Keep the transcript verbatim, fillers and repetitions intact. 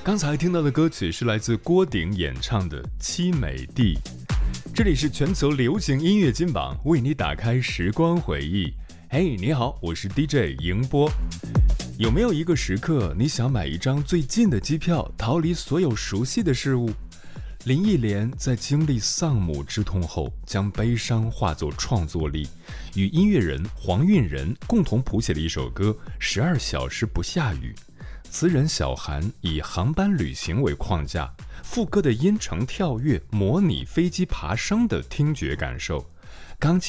刚才听到的歌曲是来自郭顶演唱的《凄美地》。这里是全球流行音乐金榜，为你打开时光回忆。嘿，你好，我是 D J 迎波。有没有一个时刻，你想买一张最近的机票，逃离所有熟悉的事物？林忆莲在经历丧母之痛后，将悲伤化作创作力，与音乐人黄韵仁共同谱写了一首歌《十二小时不下雨》。词人小韩以航班旅行为框架，副歌的音程跳跃模拟飞机爬升的听觉感受。钢琴